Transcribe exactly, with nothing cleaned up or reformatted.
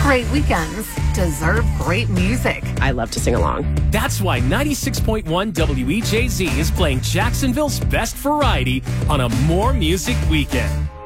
Great weekends deserve great music. I love to sing along. That's why ninety-six point one W E J Z is playing Jacksonville's best variety on a More Music Weekend.